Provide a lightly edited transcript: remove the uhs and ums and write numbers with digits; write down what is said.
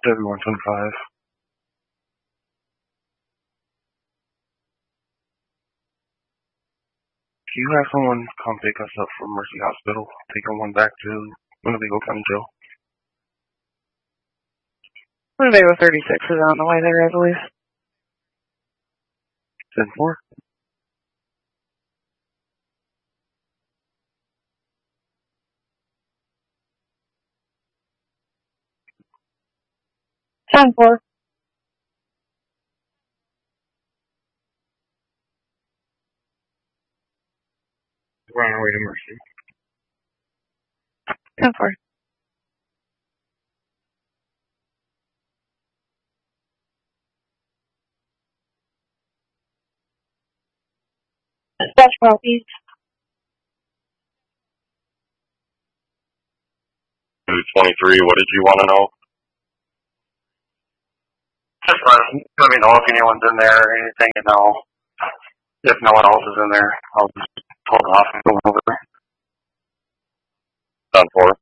W125. Can you have someone come pick us up from Mercy Hospital? Take someone back to Winnebago County Jail. Winnebago 36 is on the way there, I believe. 10-4. We're on our way to Mercy. 10-4. Dash copies. 223, what did you want to know? Just let me know if anyone's in there or anything, and if no one else is in there, I'll just pull it off and go over. 10-4.